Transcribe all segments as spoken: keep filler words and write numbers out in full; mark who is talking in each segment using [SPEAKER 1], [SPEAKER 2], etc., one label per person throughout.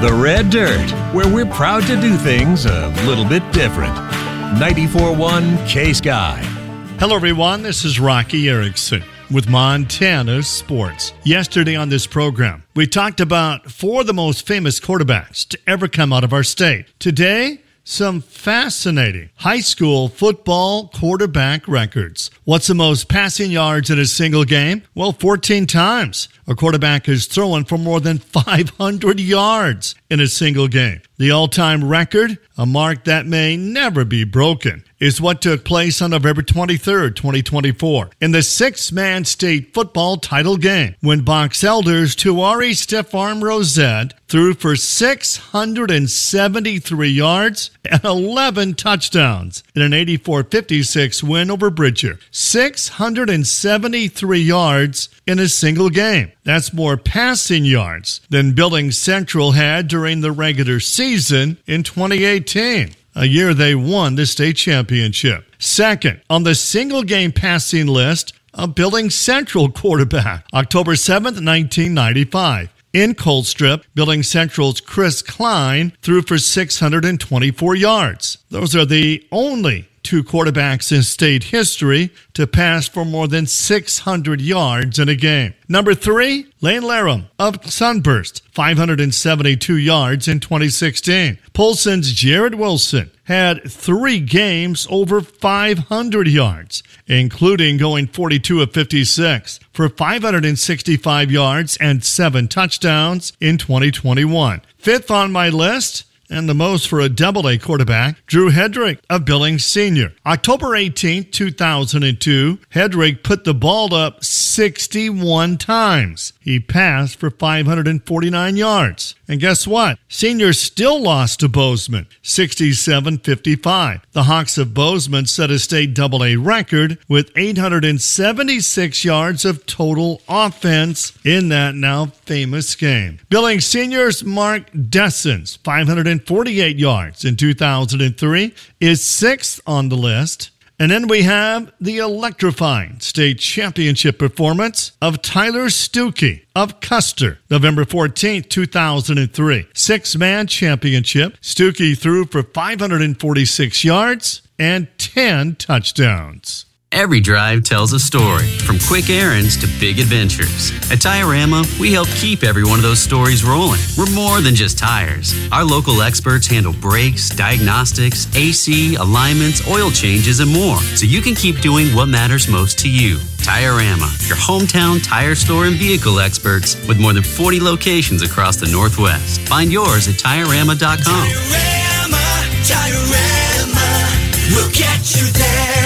[SPEAKER 1] The Red Dirt, where we're proud to do things a little bit different. ninety-four point one K-Sky.
[SPEAKER 2] Hello, everyone. This is Rocky Erickson with Montana Sports. Yesterday on this program, we talked about four of the most famous quarterbacks to ever come out of our state. Today, some fascinating high school football quarterback records. What's the most passing yards in a single game? Well, fourteen times. A quarterback is throwing for more than five hundred yards in a single game. The all-time record, a mark that may never be broken, is what took place on November twenty-third, twenty twenty-four, in the six-man state football title game, when Box Elders' Tuari Stiff Arm Rosette threw for six hundred seventy-three yards and eleven touchdowns in an eighty-four fifty-six win over Bridger. six hundred seventy-three yards in a single game. That's more passing yards than Billings Central had during the regular season in twenty eighteen. A year they won the state championship. Second, on the single-game passing list, a Billings Central quarterback, October seventh, nineteen ninety-five. In Colstrip, Billings Central's Chris Klein threw for six hundred twenty-four yards. Those are the only two quarterbacks in state history to pass for more than six hundred yards in a game. Number three, Lane Laram of Sunburst, five hundred seventy-two yards in twenty sixteen. Polson's Jared Wilson had three games over five hundred yards, including going forty-two of fifty-six for five hundred sixty-five yards and seven touchdowns in twenty twenty-one. Fifth on my list, and the most for a double-A quarterback, Drew Hedrick of Billings Senior. October eighteenth, two thousand two, Hedrick put the ball up sixty-one times. He passed for five hundred forty-nine yards. And guess what? Senior still lost to Bozeman, sixty-seven fifty-five. The Hawks of Bozeman set a state double-A record with eight hundred seventy-six yards of total offense in that now famous game. Billings Senior's Mark Dessens, five hundred forty-eight yards in two thousand three, is sixth on the list. And then we have the electrifying state championship performance of Tyler Stuckey of Custer, November fourteenth, two thousand three. Six-man championship. Stuckey threw for five hundred forty-six yards and ten touchdowns.
[SPEAKER 3] Every drive tells a story, from quick errands to big adventures. At Tire-Rama, we help keep every one of those stories rolling. We're more than just tires. Our local experts handle brakes, diagnostics, A C, alignments, oil changes, and more, so you can keep doing what matters most to you. Tire-Rama, your hometown tire store and vehicle experts with more than forty locations across the Northwest. Find yours at Tire Rama dot com.
[SPEAKER 4] Tire-Rama, Tire-Rama, we'll get you there.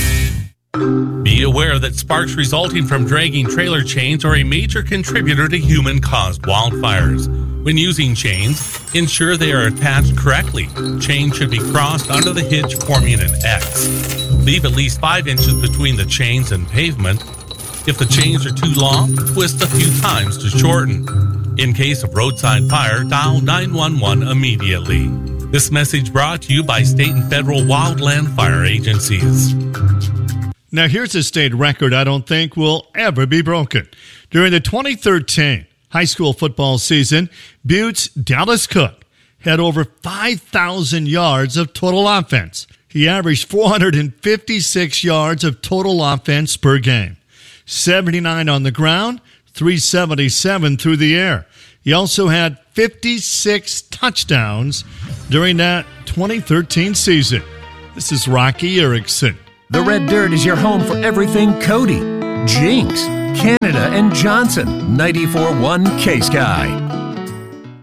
[SPEAKER 5] Be aware that sparks resulting from dragging trailer chains are a major contributor to human-caused wildfires. When using chains, ensure they are attached correctly. Chains should be crossed under the hitch, forming an X. Leave at least five inches between the chains and pavement. If the chains are too long, twist a few times to shorten. In case of roadside fire, dial nine one one immediately. This message brought to you by state and federal wildland fire agencies.
[SPEAKER 2] Now, here's a state record I don't think will ever be broken. During the twenty thirteen high school football season, Butte's Dallas Cook had over five thousand yards of total offense. He averaged four hundred fifty-six yards of total offense per game, seventy-nine on the ground, three seventy-seven through the air. He also had fifty-six touchdowns during that twenty thirteen season. This is Rocky Erickson.
[SPEAKER 1] The Red Dirt is your home for everything Cody, Jinx, Canada, and Johnson. ninety-four point one K-Sky.